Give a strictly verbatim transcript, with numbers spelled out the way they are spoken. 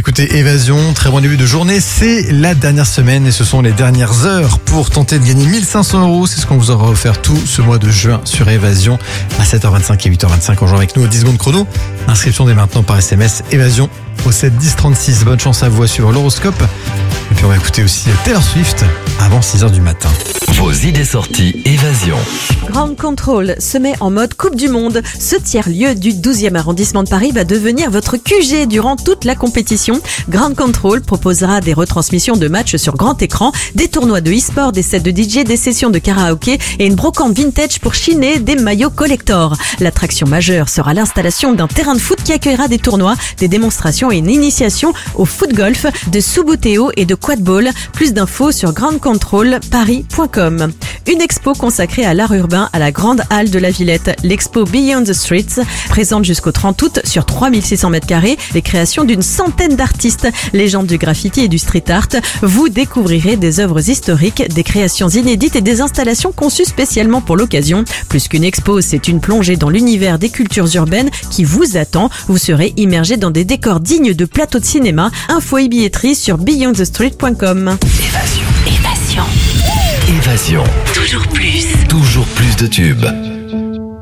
écoutez Évasion, très bon début de journée, c'est la dernière semaine et ce sont les dernières heures pour tenter de gagner mille cinq cents euros, c'est ce qu'on vous aura offert tout ce mois de juin sur Évasion à sept heures vingt-cinq et huit heures vingt-cinq en jouant avec nous aux dix secondes chrono. Inscription dès maintenant par S M S Évasion au sept dix trente-six, bonne chance à vous à suivre l'horoscope et puis on va écouter aussi Taylor Swift avant six heures du matin. Vos idées sorties Évasion. Ground Control se met en mode Coupe du Monde. Ce tiers-lieu du douzième arrondissement de Paris va devenir votre Q G durant toute la compétition. Ground Control proposera des retransmissions de matchs sur grand écran, des tournois de e-sport, des sets de D J, des sessions de karaoké et une brocante vintage pour chiner des maillots collector. L'attraction majeure sera l'installation d'un terrain de foot qui accueillera des tournois, des démonstrations et une initiation au foot golf, de Subbuteo et de quadball. Plus d'infos sur ground control paris point com. Une expo consacrée à l'art urbain à la Grande Halle de la Villette. L'expo Beyond the Streets présente jusqu'au trente août sur trois mille six cents mètres carrés les créations d'une centaine d'artistes. Légendes du graffiti et du street art. Vous découvrirez des œuvres historiques, des créations inédites et des installations conçues spécialement pour l'occasion. Plus qu'une expo, c'est une plongée dans l'univers des cultures urbaines qui vous attend. Vous serez immergé dans des décors dignes de plateaux de cinéma. Info et billetterie sur beyond the street point com. Évasion. Évasion. Évasion. Toujours plus. Toujours plus de tubes.